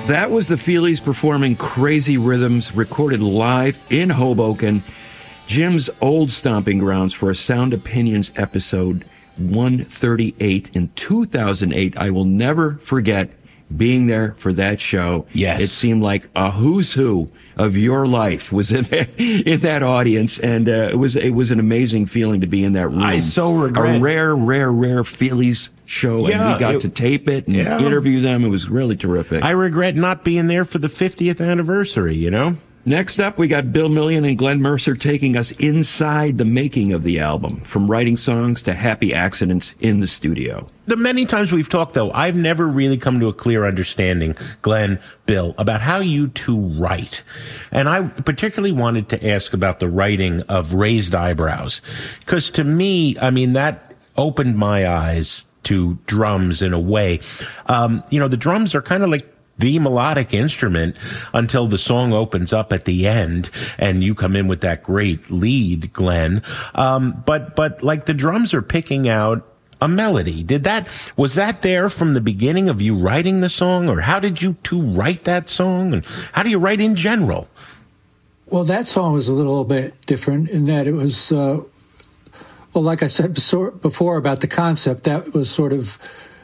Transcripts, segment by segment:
That was the Feelies performing Crazy Rhythms, recorded live in Hoboken, Jim's old stomping grounds, for a Sound Opinions episode 138 in 2008. I will never forget being there for that show. Yes. It seemed like a who's who of your life was in that audience, and it was an amazing feeling to be in that room. I so regret. A rare Feelies show, and we got to tape it and interview them. It was really terrific. I regret not being there for the 50th anniversary, you know? Next up, we got Bill Million and Glenn Mercer taking us inside the making of the album, from writing songs to happy accidents in the studio. The many times we've talked, though, I've never really come to a clear understanding, Glenn, Bill, about how you two write. And I particularly wanted to ask about the writing of Raised Eyebrows. Because to me, I mean, that opened my eyes to drums in a way. The drums are kind of like the melodic instrument until the song opens up at the end and you come in with that great lead, Glenn. But like the drums are picking out a melody. Was that there from the beginning of you writing the song, or how did you two write that song, and how do you write in general? Well, that song was a little bit different in that it was, like I said before about the concept, that was sort of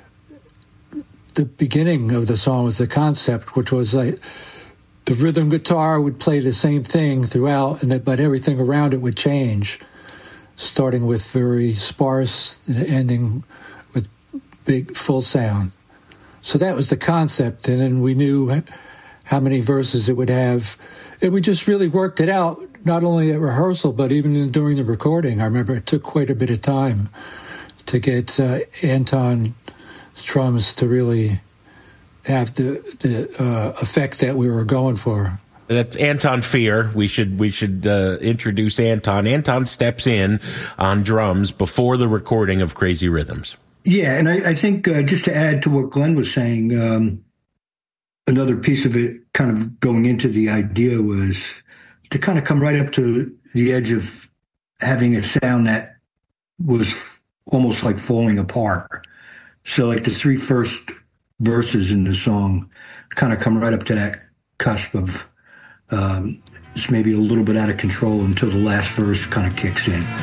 the beginning of the song was the concept, which was like the rhythm guitar would play the same thing throughout, but everything around it would change, starting with very sparse and ending with big full sound. So that was the concept, and then we knew how many verses it would have, and we just really worked it out, not only at rehearsal, but even during the recording. I remember it took quite a bit of time to get Anton drums to really have the effect that we were going for. That's Anton Fear. We should introduce Anton. Anton steps in on drums before the recording of Crazy Rhythms. Yeah, and I think just to add to what Glenn was saying, another piece of it kind of going into the idea was to kind of come right up to the edge of having a sound that was almost like falling apart. So like the three first verses in the song kind of come right up to that cusp of it's maybe a little bit out of control until the last verse kind of kicks in.